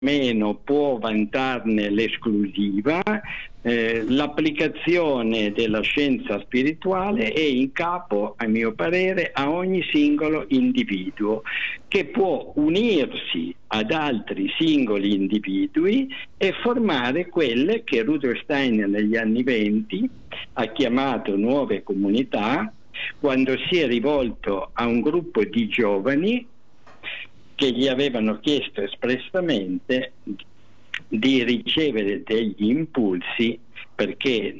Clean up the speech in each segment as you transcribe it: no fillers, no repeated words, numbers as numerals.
meno può vantarne l'esclusiva. L'applicazione della scienza spirituale è in capo, a mio parere, a ogni singolo individuo, che può unirsi ad altri singoli individui e formare quelle che Rudolf Steiner negli anni '20 ha chiamato nuove comunità, quando si è rivolto a un gruppo di giovani che gli avevano chiesto espressamente di ricevere degli impulsi, perché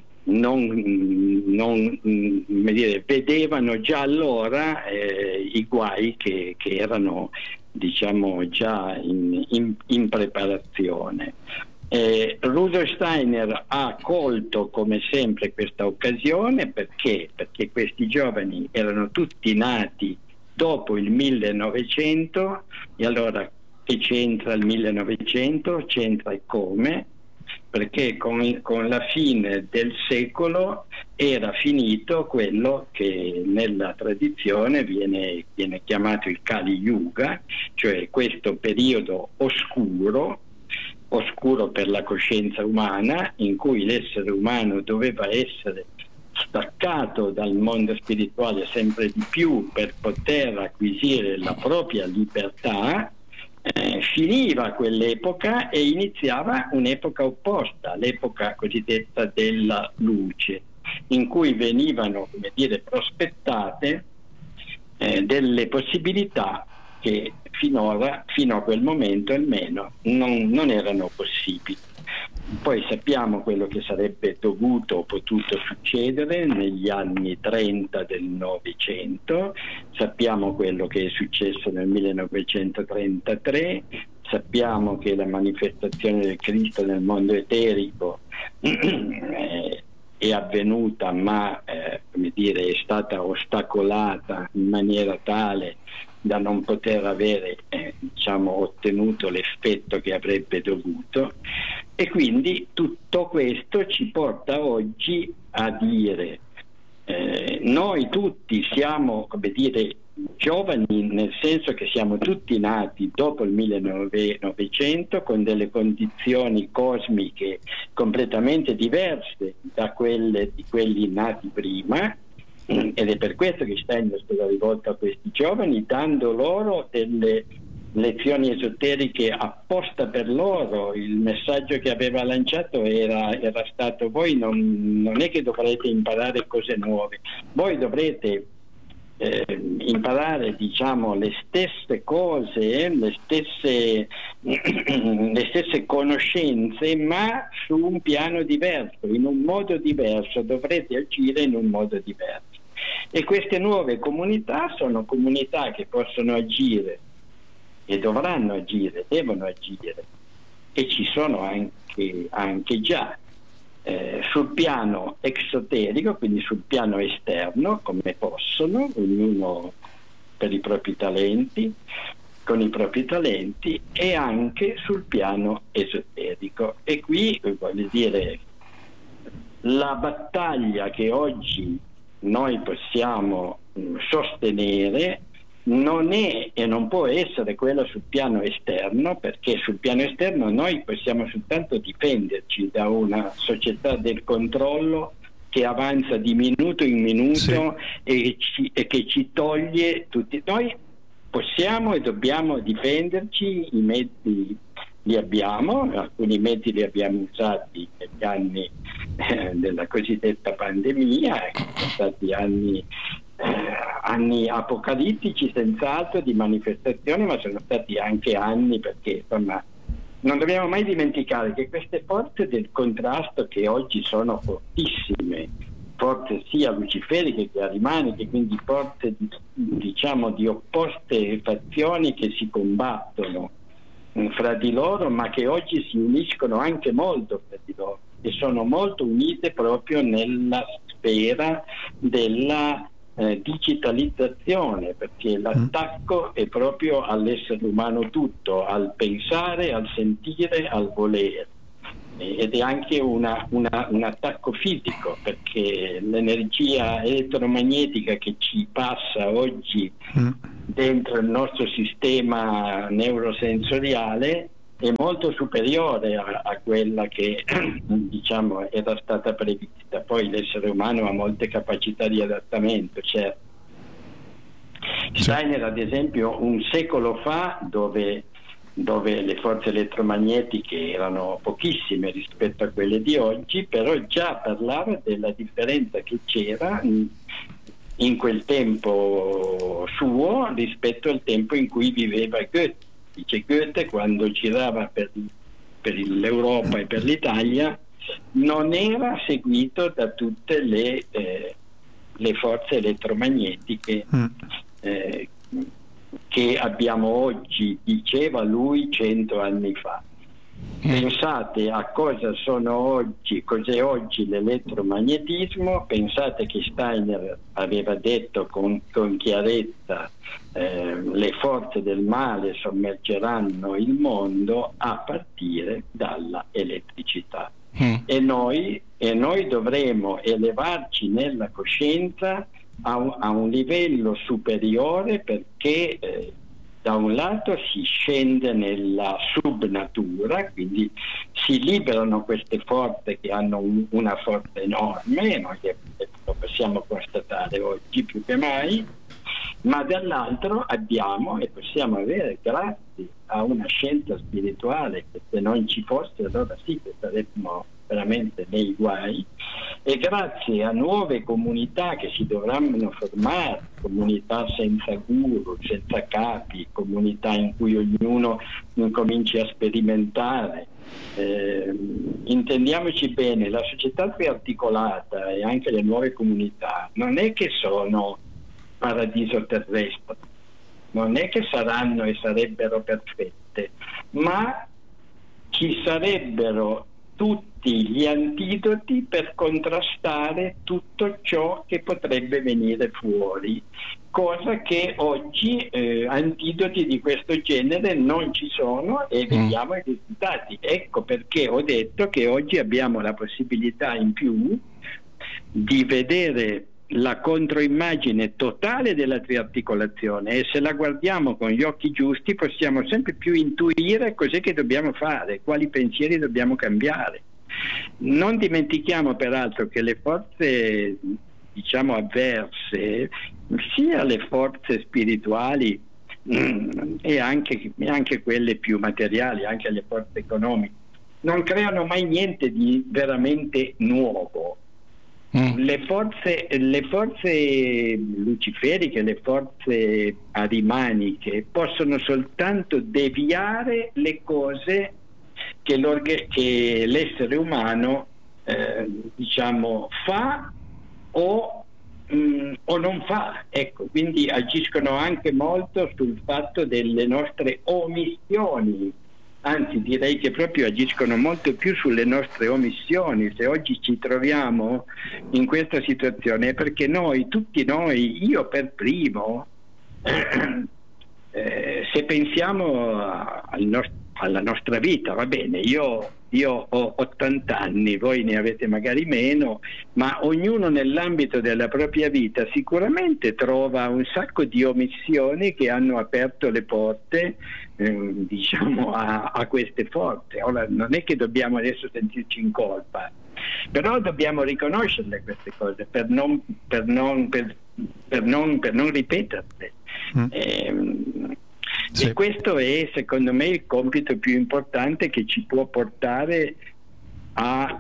vedevano già allora i guai che erano, diciamo, già in preparazione. Rudolf Steiner ha colto come sempre questa occasione perché questi giovani erano tutti nati dopo il 1900, e allora che c'entra il 1900? C'entra e come? Perché con la fine del secolo era finito quello che nella tradizione viene chiamato il Kali Yuga, cioè questo periodo oscuro per la coscienza umana, in cui l'essere umano doveva essere staccato dal mondo spirituale sempre di più per poter acquisire la propria libertà. Finiva quell'epoca e iniziava un'epoca opposta, l'epoca cosiddetta della luce, in cui venivano, come dire, prospettate delle possibilità che fino a quel momento almeno non erano possibili. Poi sappiamo quello che sarebbe dovuto o potuto succedere negli anni 30 del Novecento, sappiamo quello che è successo nel 1933, sappiamo che la manifestazione del Cristo nel mondo eterico è avvenuta, ma come dire, è stata ostacolata in maniera tale da non poter avere ottenuto l'effetto che avrebbe dovuto. E quindi tutto questo ci porta oggi a dire noi tutti siamo, come dire, giovani, nel senso che siamo tutti nati dopo il 1900 con delle condizioni cosmiche completamente diverse da quelle di quelli nati prima, ed è per questo che Steiner si è rivolto a questi giovani, dando loro delle lezioni esoteriche apposta per loro. Il messaggio che aveva lanciato era stato: voi non è che dovrete imparare cose nuove, voi dovrete imparare, diciamo, le stesse cose, le stesse conoscenze, ma su un piano diverso, in un modo diverso, dovrete agire in un modo diverso. E queste nuove comunità sono comunità che possono agire e dovranno agire, devono agire, e ci sono anche già sul piano esoterico, quindi sul piano esterno, come possono, ognuno per i propri talenti, con i propri talenti, e anche sul piano esoterico. E qui, voglio dire, la battaglia che oggi noi possiamo sostenere non è e non può essere quella sul piano esterno, perché sul piano esterno noi possiamo soltanto difenderci da una società del controllo che avanza di minuto in minuto, sì, e che ci toglie tutti. Noi possiamo e dobbiamo difenderci, i mezzi li abbiamo, alcuni mezzi li abbiamo usati negli anni della cosiddetta pandemia, sono stati anni apocalittici senz'altro di manifestazioni, ma sono stati anche anni, perché insomma non dobbiamo mai dimenticare che queste forze del contrasto, che oggi sono fortissime, forze sia luciferiche che arimaniche, quindi forze di opposte fazioni che si combattono fra di loro, ma che oggi si uniscono anche molto fra di loro, e sono molto unite proprio nella sfera della digitalizzazione, perché l'attacco è proprio all'essere umano tutto, al pensare, al sentire, al volere, ed è anche un attacco fisico, perché l'energia elettromagnetica che ci passa oggi dentro il nostro sistema neurosensoriale è molto superiore a quella che diciamo era stata prevista. Poi l'essere umano ha molte capacità di adattamento, certo. Steiner ad esempio un secolo fa, dove le forze elettromagnetiche erano pochissime rispetto a quelle di oggi, però già parlava della differenza che c'era in quel tempo suo rispetto al tempo in cui viveva Goethe. Dice Goethe, quando girava per l'Europa e per l'Italia, non era seguito da tutte le forze elettromagnetiche che abbiamo oggi, diceva lui 100 anni fa. Pensate a cosa cos'è oggi l'elettromagnetismo, pensate che Steiner aveva detto con chiarezza le forze del male sommergeranno il mondo a partire dalla elettricità. E noi dovremo elevarci nella coscienza a un livello superiore, perché da un lato si scende nella subnatura, quindi si liberano queste forze che hanno una forza enorme, e noi lo possiamo constatare oggi più che mai, ma dall'altro abbiamo e possiamo avere, grazie a una scienza spirituale, che se non ci fosse allora sì che saremmo veramente nei guai, e grazie a nuove comunità che si dovranno formare, comunità senza guru, senza capi, comunità in cui ognuno incominci a sperimentare. Intendiamoci bene, la società più articolata e anche le nuove comunità non è che sono paradiso terrestre, non è che saranno e sarebbero perfette, ma ci sarebbero tutti gli antidoti per contrastare tutto ciò che potrebbe venire fuori, cosa che oggi antidoti di questo genere non ci sono, e vediamo i risultati. Ecco perché ho detto che oggi abbiamo la possibilità in più di vedere la controimmagine totale della triarticolazione, e se la guardiamo con gli occhi giusti possiamo sempre più intuire cos'è che dobbiamo fare, quali pensieri dobbiamo cambiare. Non dimentichiamo peraltro che le forze, diciamo, avverse, sia le forze spirituali e anche quelle più materiali, anche le forze economiche, non creano mai niente di veramente nuovo. Le forze luciferiche, le forze arimaniche possono soltanto deviare le cose che l'essere umano diciamo fa o non fa. Ecco, quindi agiscono anche molto sul fatto delle nostre omissioni. Anzi, direi che proprio agiscono molto più sulle nostre omissioni. Se oggi ci troviamo in questa situazione è perché tutti noi, io per primo, se pensiamo alla nostra vita, va bene, io ho 80 anni, voi ne avete magari meno, ma ognuno nell'ambito della propria vita sicuramente trova un sacco di omissioni che hanno aperto le porte diciamo a queste forze. Ora non è che dobbiamo adesso sentirci in colpa, però dobbiamo riconoscerle queste cose per non ripeterle. Sì. E questo è secondo me il compito più importante che ci può portare a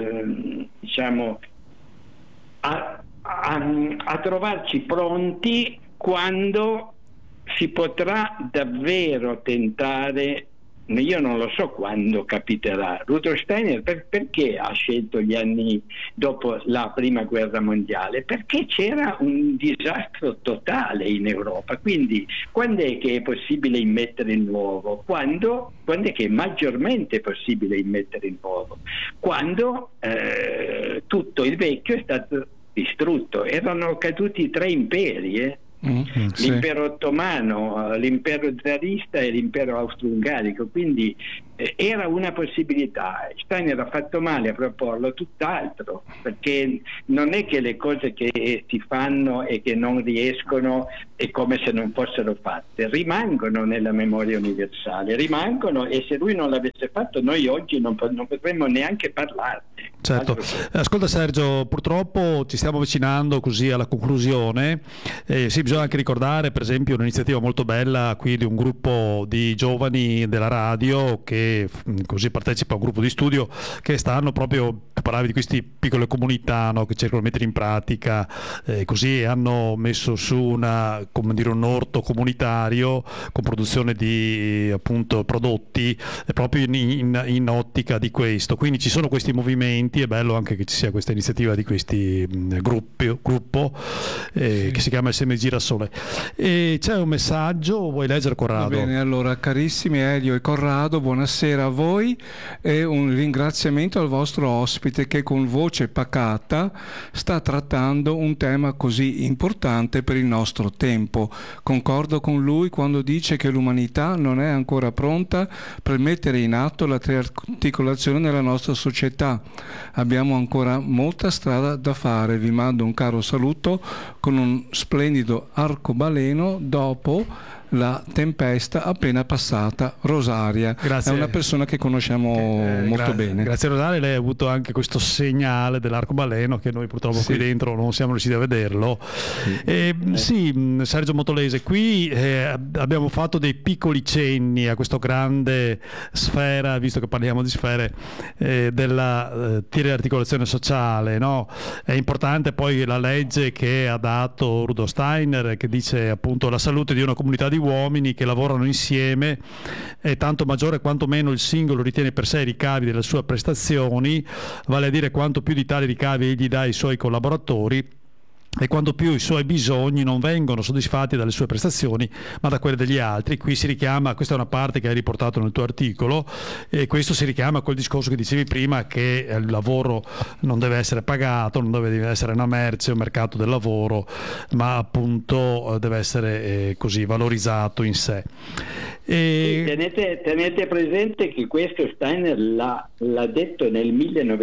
trovarci pronti quando si potrà davvero tentare. Io non lo so quando capiterà. Rudolf Steiner perché ha scelto gli anni dopo la prima guerra mondiale? Perché c'era un disastro totale in Europa. Quindi quando è che è possibile immettere il nuovo? Quando è che è maggiormente possibile immettere il nuovo? Quando tutto il vecchio è stato distrutto. Erano caduti 3 imperi, Sì. L'impero ottomano, l'impero zarista e l'impero austro-ungarico, quindi era una possibilità. Steiner ha fatto male a proporlo, tutt'altro, perché non è che le cose che si fanno e che non riescono è come se non fossero fatte, rimangono nella memoria universale, rimangono, e se lui non l'avesse fatto noi oggi non potremmo neanche parlarne. Certo. Ascolta Sergio, purtroppo ci stiamo avvicinando così alla conclusione. Sì, bisogna anche ricordare per esempio un'iniziativa molto bella qui di un gruppo di giovani della radio che così partecipa a un gruppo di studio che stanno proprio, parlavi di queste piccole comunità, no, che cercano di mettere in pratica, così hanno messo su un orto comunitario con produzione di appunto prodotti proprio in ottica di questo. Quindi ci sono questi movimenti, è bello anche che ci sia questa iniziativa di questi gruppo che si chiama SM Girasole. E c'è un messaggio, vuoi leggere, Corrado? Va bene, allora carissimi Elio e Corrado, buonasera a voi e un ringraziamento al vostro ospite che con voce pacata sta trattando un tema così importante per il nostro tempo. Concordo con lui quando dice che l'umanità non è ancora pronta per mettere in atto la triarticolazione nella nostra società. Abbiamo ancora molta strada da fare. Vi mando un caro saluto con un splendido arcobaleno dopo la tempesta appena passata. Rosaria. Grazie. È una persona che conosciamo molto bene. Grazie Rosaria, lei ha avuto anche questo segnale dell'arcobaleno che noi purtroppo qui dentro non siamo riusciti a vederlo. Sì, Sergio Motolese, qui abbiamo fatto dei piccoli cenni a questa grande sfera, visto che parliamo di sfere, della triarticolazione sociale, no? È importante poi la legge che ha dato Rudolf Steiner, che dice appunto la salute di una comunità di uomini che lavorano insieme è tanto maggiore quanto meno il singolo ritiene per sé i ricavi delle sue prestazioni, vale a dire quanto più di tali ricavi egli dà ai suoi collaboratori e quanto più i suoi bisogni non vengono soddisfatti dalle sue prestazioni ma da quelle degli altri. Qui si richiama, questa è una parte che hai riportato nel tuo articolo, e questo si richiama a quel discorso che dicevi prima, che il lavoro non deve essere pagato, non deve essere una merce, un mercato del lavoro, ma appunto deve essere così valorizzato in sé. Tenete presente che questo Steiner l'ha detto nel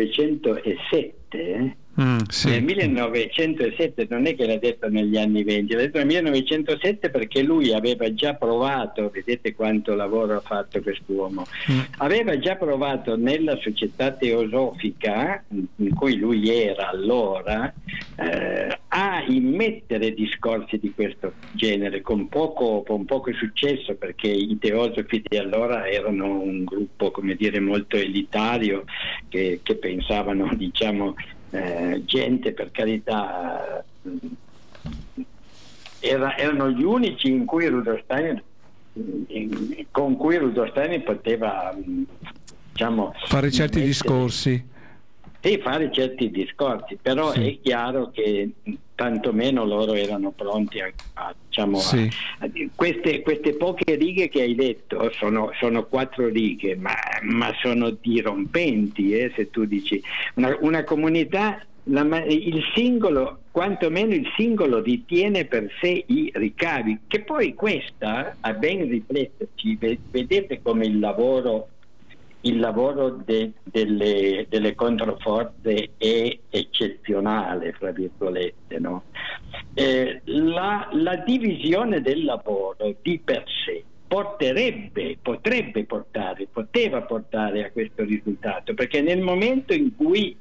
1907, Sì. Nel 1907, non è che l'ha detto negli anni 20, l'ha detto nel 1907 perché lui aveva già provato, vedete quanto lavoro ha fatto quest'uomo, aveva già provato nella società teosofica in cui lui era allora a immettere discorsi di questo genere con poco successo, perché i teosofi di allora erano un gruppo, come dire, molto elitario che pensavano, diciamo, gente, per carità, erano gli unici con cui Rudolf Steiner poteva, diciamo, fare certi discorsi. Sì, fare certi discorsi, però è chiaro che tantomeno loro erano pronti a queste poche righe che hai letto sono 4 righe, ma sono dirompenti, se tu dici una comunità, il singolo, quantomeno il singolo ritiene per sé i ricavi, che poi questa, a ben rifletterci, vedete come il lavoro delle controforze è eccezionale, fra virgolette, no? La divisione del lavoro di per sé poteva portare a questo risultato, perché nel momento in cui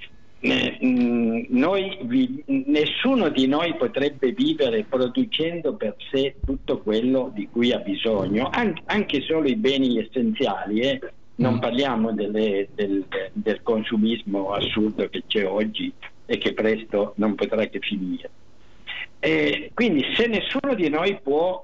nessuno di noi potrebbe vivere producendo per sé tutto quello di cui ha bisogno, anche solo i beni essenziali, non parliamo del consumismo assurdo che c'è oggi e che presto non potrà che finire. Quindi se nessuno di noi può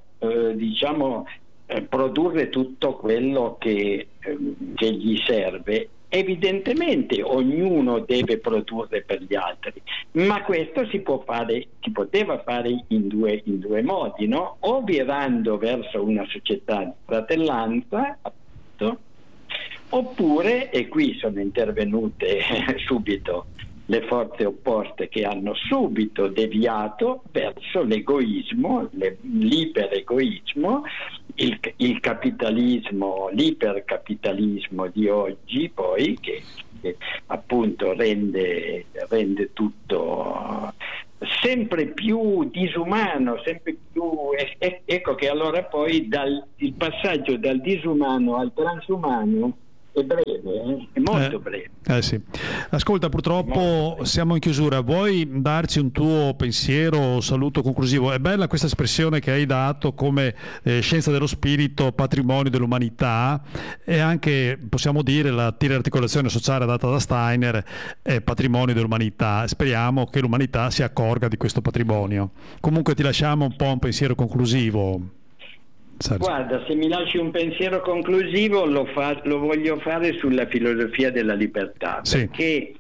produrre tutto quello che gli serve, evidentemente ognuno deve produrre per gli altri, ma questo si poteva fare in due modi, no? O virando verso una società di fratellanza, appunto, oppure, e qui sono intervenute subito le forze opposte che hanno subito deviato verso l'egoismo, l'iperegoismo, il capitalismo, l'ipercapitalismo di oggi, poi che appunto rende tutto sempre più disumano, sempre più ecco che allora poi il passaggio dal disumano al transumano è breve, è molto breve. Sì. Ascolta, purtroppo siamo in chiusura. Vuoi darci un tuo pensiero, saluto conclusivo? È bella questa espressione che hai dato come scienza dello spirito, patrimonio dell'umanità, e anche, possiamo dire, la articolazione sociale data da Steiner è patrimonio dell'umanità. Speriamo che l'umanità si accorga di questo patrimonio. Comunque ti lasciamo un po' un pensiero conclusivo. Guarda, se mi lasci un pensiero conclusivo lo voglio fare sulla filosofia della libertà, perché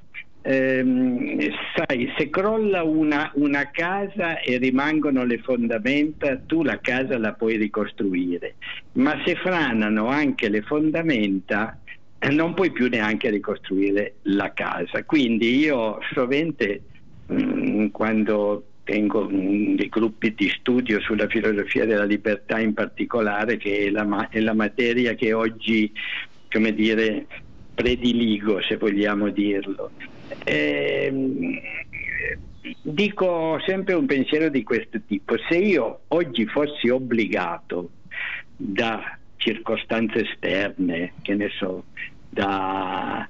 sai, se crolla una casa e rimangono le fondamenta, tu la casa la puoi ricostruire, ma se franano anche le fondamenta non puoi più neanche ricostruire la casa. Quindi io sovente quando tengo dei gruppi di studio sulla filosofia della libertà in particolare, che è la materia che oggi, come dire, prediligo, se vogliamo dirlo. Dico sempre un pensiero di questo tipo: se io oggi fossi obbligato da circostanze esterne, che ne so, da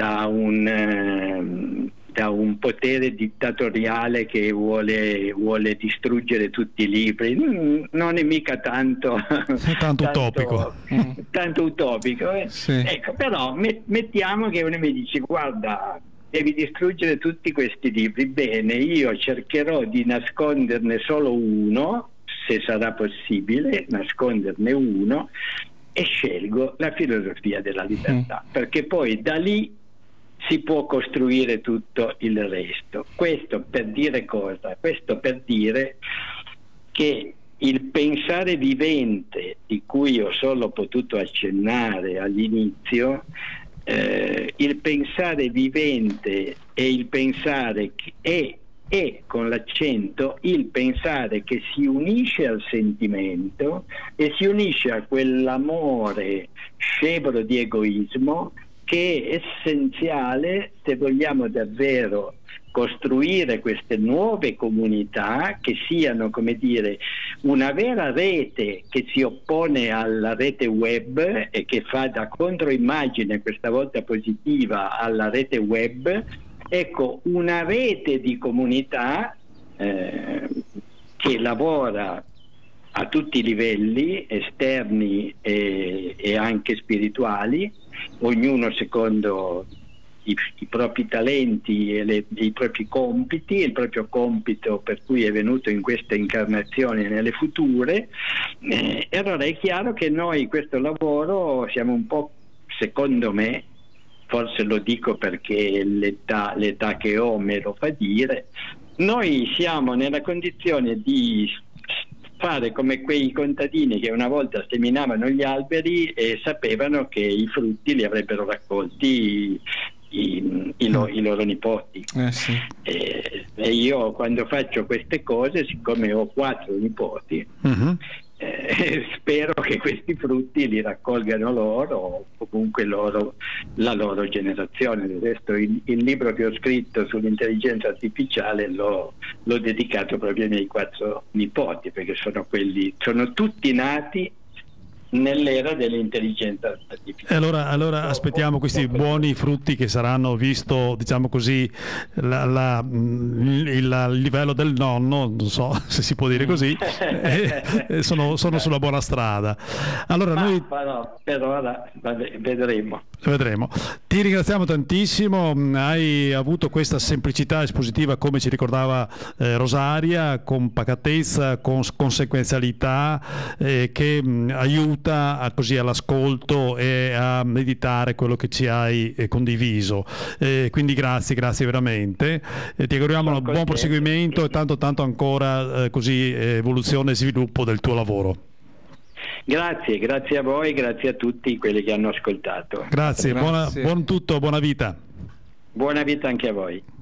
un potere dittatoriale che vuole distruggere tutti i libri, non è mica tanto utopico. Tanto utopico. Sì. Ecco, però mettiamo che uno mi dice: guarda, devi distruggere tutti questi libri. Bene, io cercherò di nasconderne solo uno, se sarà possibile nasconderne uno, e scelgo la filosofia della libertà, perché poi da lì si può costruire tutto il resto. Questo per dire cosa? Questo per dire che il pensare vivente, di cui ho solo potuto accennare all'inizio, il pensare vivente e il pensare e con l'accento il pensare che si unisce al sentimento e si unisce a quell'amore scevro di egoismo, che è essenziale se vogliamo davvero costruire queste nuove comunità che siano, come dire, una vera rete che si oppone alla rete web e che fa da controimmagine, questa volta positiva, alla rete web. Ecco, una rete di comunità che lavora a tutti i livelli, esterni e anche spirituali, ognuno secondo i propri talenti e i propri compiti, il proprio compito per cui è venuto in questa incarnazione e nelle future. E allora è chiaro che noi questo lavoro siamo un po', secondo me, forse lo dico perché l'età che ho me lo fa dire, noi siamo nella condizione di fare come quei contadini che una volta seminavano gli alberi e sapevano che i frutti li avrebbero raccolti i loro nipoti. Sì. E io quando faccio queste cose, siccome ho 4 nipoti, spero che questi frutti li raccolgano loro, o comunque la loro generazione. Del resto il libro che ho scritto sull'intelligenza artificiale l'ho dedicato proprio ai miei 4 nipoti, perché sono tutti nati nell'era dell'intelligenza artificiale. Allora aspettiamo questi buoni frutti che saranno, visto, diciamo così, il livello del nonno, non so se si può dire così, sono sulla buona strada. Allora noi per ora vedremo. Ti ringraziamo tantissimo, hai avuto questa semplicità espositiva, come ci ricordava Rosaria, con pacatezza, con conseguenzialità, che aiuta così all'ascolto e a meditare quello che ci hai condiviso. Quindi grazie veramente. Ti auguriamo un buon proseguimento e tanto ancora così evoluzione e sviluppo del tuo lavoro. Grazie a voi, grazie a tutti quelli che hanno ascoltato. Grazie. Buon tutto, buona vita. Buona vita anche a voi.